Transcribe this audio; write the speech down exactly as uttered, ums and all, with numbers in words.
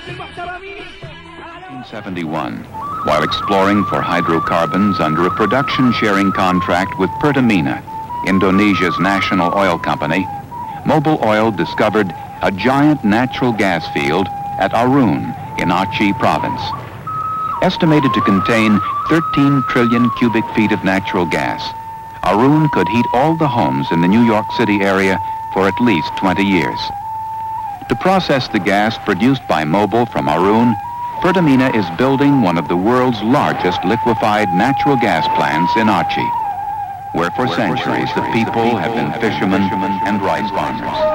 nineteen seventy-one, while exploring for hydrocarbons under a production-sharing contract with Pertamina, Indonesia's national oil company, Mobil Oil discovered a giant natural gas field at Arun in Aceh province. Estimated to contain thirteen trillion cubic feet of natural gas, Arun could heat all the homes in the New York City area for at least twenty years. To process the gas produced by Mobil from Arun, Pertamina is building one of the world's largest liquefied natural gas plants in Aceh, where for centuries the people have been fishermen and rice farmers.